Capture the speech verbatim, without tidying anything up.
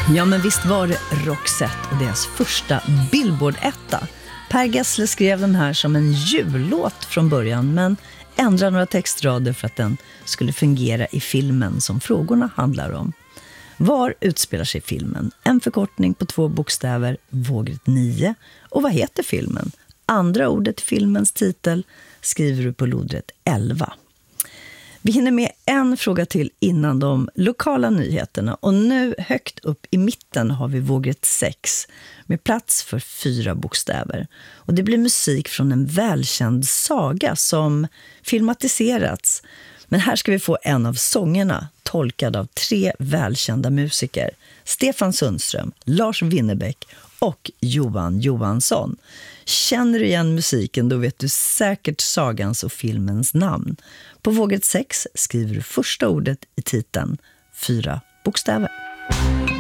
Ja, men visst var det Roxette och deras första Billboard-etta. Per Gessle skrev den här som en jullåt från början, men ändrade några textrader för att den skulle fungera i filmen som frågorna handlar om. Var utspelar sig filmen? En förkortning på två bokstäver, vågret nio. Och vad heter filmen? Andra ordet i filmens titel skriver du på lodret elva. Vi hinner med en fråga till innan de lokala nyheterna. Och nu högt upp i mitten har vi vågret sex med plats för fyra bokstäver. Och det blir musik från en välkänd saga som filmatiserats. Men här ska vi få en av sångerna tolkad av tre välkända musiker. Stefan Sundström, Lars Winnerbäck och Johan Johansson. Känner du igen musiken, då vet du säkert sagans och filmens namn. På vågret sex skriver du första ordet i titeln, fyra bokstäver.